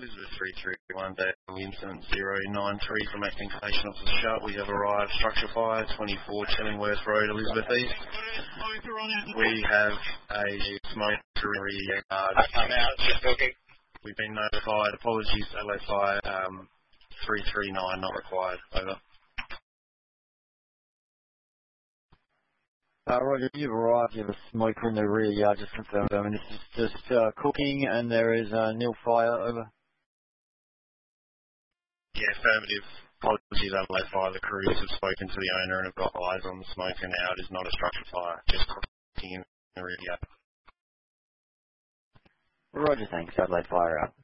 Elizabeth 331, incident 093 from acting station officer Sharp. We have arrived. Structure fire, 24 Chillingworth Road, Elizabeth East. We have a smoke through the yard. I'm out, just talking. We've been notified. Apologies, LA Fire 339 not required. Over. Roger, you've arrived. You have a smoker in the rear yard, just confirmed. I mean, this is just cooking, and there is nil fire. Over. Yeah, affirmative. Apologies, Adelaide Fire. The crews have spoken to the owner and have got eyes on the smoke, and now it is not a structure fire, just cooking in the rear yard. Roger, thanks. Adelaide Fire out.